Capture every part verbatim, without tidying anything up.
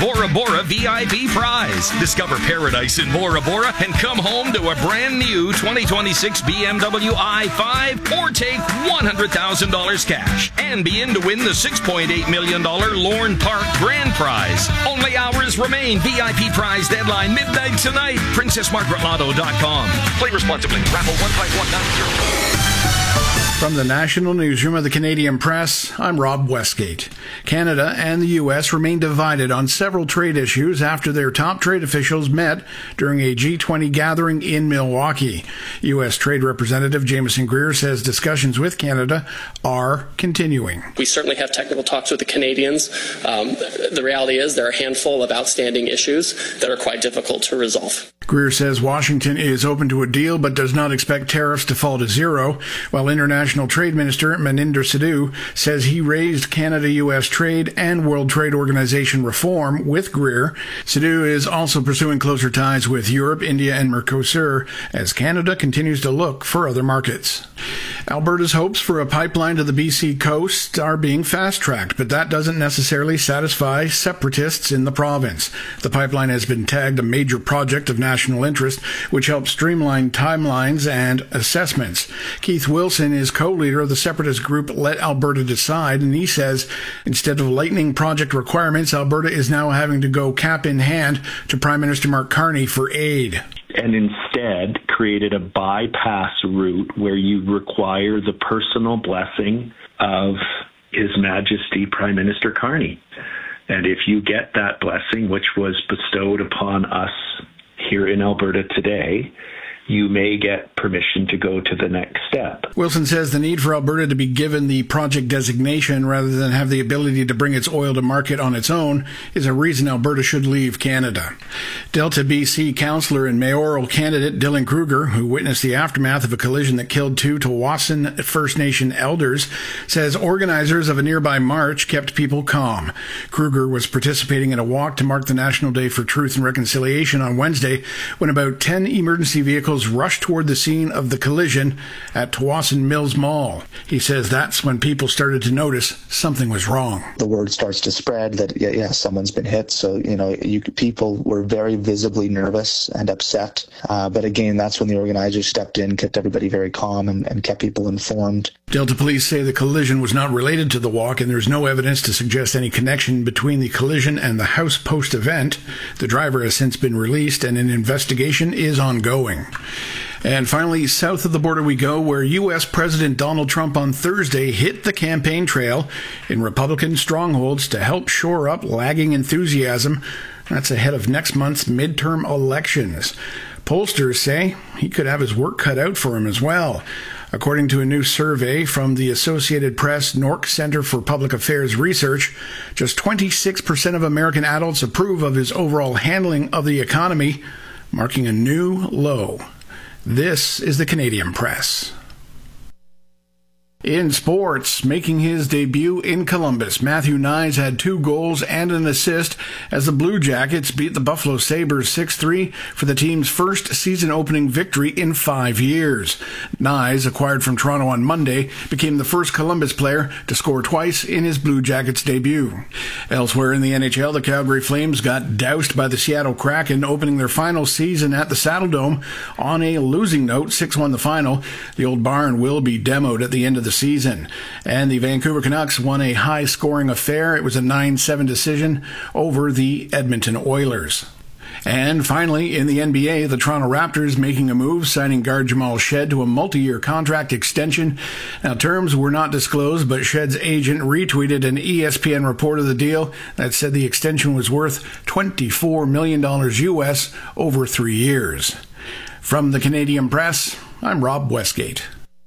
Bora Bora V I P prize. Discover paradise in Bora Bora and come home to a brand new twenty twenty-six B M W i five or take one hundred thousand dollars cash and be in to win the six point eight million dollars Lorne Park Grand Prize. Only hours remain. V I P prize deadline midnight tonight. princess margaret lotto dot com. Play responsibly. Raffle one five one nine zero. From the National Newsroom of the Canadian Press, I'm Rob Westgate. Canada and the U S remain divided on several trade issues after their top trade officials met during a G twenty gathering in Milwaukee. U S Trade Representative Jameson Greer says discussions with Canada are continuing. We certainly have technical talks with the Canadians. Um, the reality is there are a handful of outstanding issues that are quite difficult to resolve. Greer says Washington is open to a deal but does not expect tariffs to fall to zero, while International Trade Minister Maninder Sidhu says he raised Canada-U S trade and World Trade Organization reform with Greer. Sidhu is also pursuing closer ties with Europe, India, and Mercosur as Canada continues to look for other markets. Alberta's hopes for a pipeline to the B C coast are being fast-tracked, but that doesn't necessarily satisfy separatists in the province. The pipeline has been tagged a major project of national interest, which helps streamline timelines and assessments. Keith Wilson is co-leader of the separatist group Let Alberta Decide, and he says instead of lightening project requirements, Alberta is now having to go cap in hand to Prime Minister Mark Carney for aid. And instead created a bypass route where you require the personal blessing of His Majesty Prime Minister Carney. And if you get that blessing, which was bestowed upon us here in Alberta today, you may get permission to go to the next step. Wilson says the need for Alberta to be given the project designation rather than have the ability to bring its oil to market on its own is a reason Alberta should leave Canada. Delta B C councillor and mayoral candidate Dylan Kruger, who witnessed the aftermath of a collision that killed two Tawasin First Nation elders, says organizers of a nearby march kept people calm. Kruger was participating in a walk to mark the National Day for Truth and Reconciliation on Wednesday when about ten emergency vehicles rushed toward the scene of the collision at Tawasin Mills Mall. He says that's when people started to notice something was wrong. The word starts to spread that, yeah, yeah someone's been hit. So, you know, you, people were very visibly nervous and upset. Uh, but again, that's when the organizers stepped in, kept everybody very calm and, and kept people informed. Delta police say the collision was not related to the walk, and there's no evidence to suggest any connection between the collision and the House Post event. The driver has since been released, and an investigation is ongoing. And finally, south of the border we go, where U S President Donald Trump on Thursday hit the campaign trail in Republican strongholds to help shore up lagging enthusiasm. That's ahead of next month's midterm elections. Pollsters say he could have his work cut out for him as well. According to a new survey from the Associated Press Nork Center for Public Affairs Research, just twenty-six percent of American adults approve of his overall handling of the economy, marking a new low. This is the Canadian Press. In sports, making his debut in Columbus, Matthew Knies had two goals and an assist as the Blue Jackets beat the Buffalo Sabres six three for the team's first season-opening victory in five years. Knies, acquired from Toronto on Monday, became the first Columbus player to score twice in his Blue Jackets debut. Elsewhere in the N H L, the Calgary Flames got doused by the Seattle Kraken, opening their final season at the Saddledome on a losing note, six one the final. The old barn will be demoed at the end of the season. And the Vancouver Canucks won a high-scoring affair. It was a nine seven decision over the Edmonton Oilers. And finally, in the N B A, the Toronto Raptors making a move, signing guard Jamal Shed to a multi-year contract extension. Now, terms were not disclosed, but Shed's agent retweeted an E S P N report of the deal that said the extension was worth twenty-four million dollars U S over three years. From the Canadian Press, I'm Rob Westgate.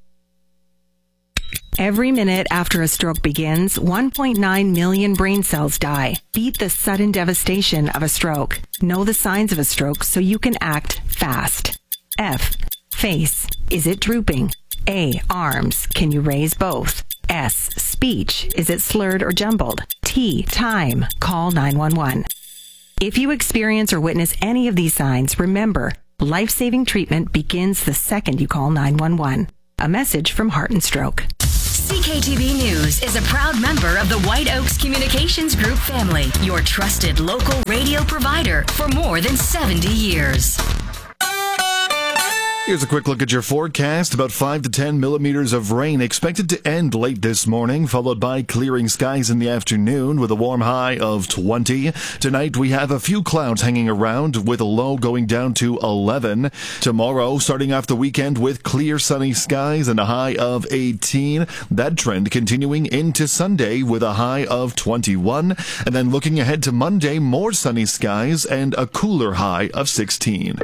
Every minute after a stroke begins, one point nine million brain cells die. Beat the sudden devastation of a stroke. Know the signs of a stroke so you can act fast. F. Face. Is it drooping? A. Arms. Can you raise both? S. Speech. Is it slurred or jumbled? T. Time. Call nine one one. If you experience or witness any of these signs, remember, life-saving treatment begins the second you call nine one one. A message from Heart and Stroke. C K T V News is a proud member of the White Oaks Communications Group family, your trusted local radio provider for more than seventy years. Here's a quick look at your forecast. About five to ten millimeters of rain expected to end late this morning, followed by clearing skies in the afternoon with a warm high of twenty. Tonight, we have a few clouds hanging around with a low going down to eleven. Tomorrow, starting off the weekend with clear sunny skies and a high of eighteen. That trend continuing into Sunday with a high of twenty-one. And then looking ahead to Monday, more sunny skies and a cooler high of sixteen.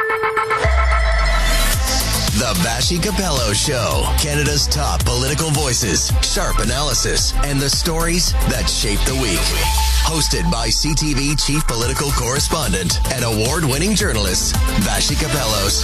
The Vassy Capello Show. Canada's top political voices, sharp analysis, and the stories that shape the week. Hosted by C T V chief political correspondent and award-winning journalist, Vassy Capellos.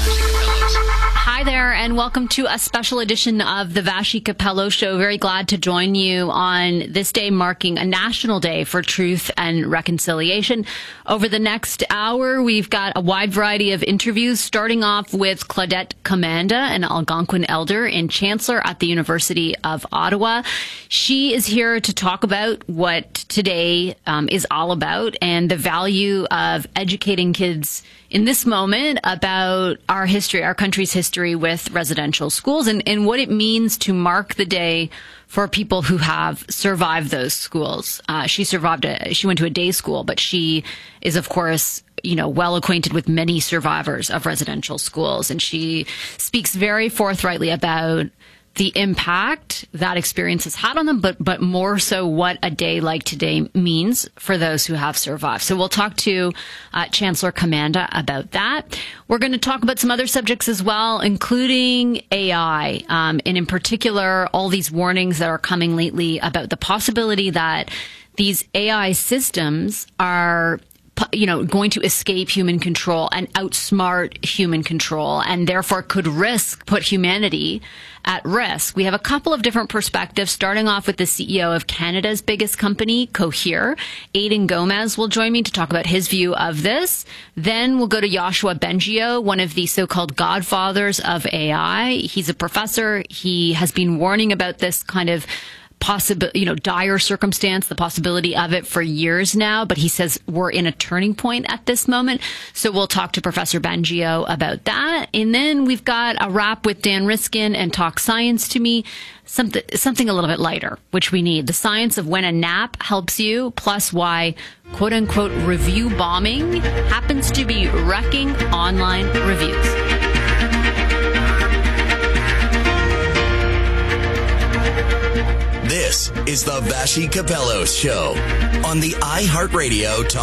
Hi there, and welcome to a special edition of the Vassy Capello Show. Very glad to join you on this day marking a National Day for Truth and Reconciliation. Over the next hour, we've got a wide variety of interviews, starting off with Claudette Commanda, an Algonquin elder and chancellor at the University of Ottawa. She is here to talk about what today um, is all about and the value of educating kids in this moment about our history, our country's history with residential schools, and, and what it means to mark the day for people who have survived those schools. Uh, she survived a, she went to a day school, but she is, of course, you know, well acquainted with many survivors of residential schools. And she speaks very forthrightly about the impact that experience has had on them, but but more so what a day like today means for those who have survived. So we'll talk to uh, Chancellor Commanda about that. We're going to talk about some other subjects as well, including A I, um, and in particular, all these warnings that are coming lately about the possibility that these A I systems are, you know, going to escape human control and outsmart human control, and therefore could risk, put humanity at risk. We have a couple of different perspectives, starting off with the C E O of Canada's biggest company, Cohere. Aidan Gomez will join me to talk about his view of this. Then we'll go to Yoshua Bengio, one of the so-called godfathers of A I. He's a professor. He has been warning about this kind of possible, you know, dire circumstance, the possibility of it for years now, but he says we're in a turning point at this moment. So we'll talk to Professor Bengio about that. And then we've got a wrap with Dan Riskin and Talk Science to Me, something, something a little bit lighter, which we need. The science of when a nap helps you, plus why quote unquote review bombing happens to be wrecking online reviews. This is the Vassy Capello Show on the iHeartRadio Talk